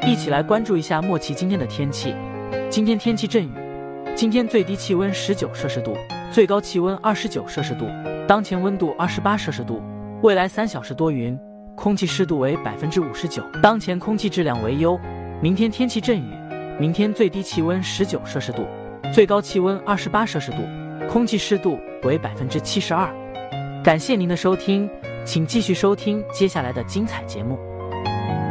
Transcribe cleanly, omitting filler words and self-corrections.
一起来关注一下莫奇今天的天气。今天天气阵雨，今天最低气温19摄氏度，最高气温29摄氏度，当前温度28摄氏度。未来3小时多云，空气湿度为59%，当前空气质量为优。明天天气阵雨，明天最低气温19摄氏度，最高气温28摄氏度，空气湿度为72%。感谢您的收听，请继续收听接下来的精彩节目。